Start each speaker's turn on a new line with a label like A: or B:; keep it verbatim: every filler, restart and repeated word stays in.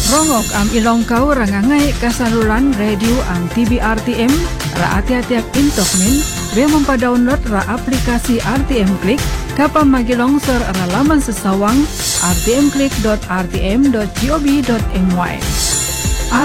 A: Rongok am ilong kau rangangai kasaluran radio am T B R T M ra ati-atiak intok min be mempa-download ra aplikasi R T M Klik kapa magilong ser ra laman sesawang r t m klik dot r t m dot gob dot m y.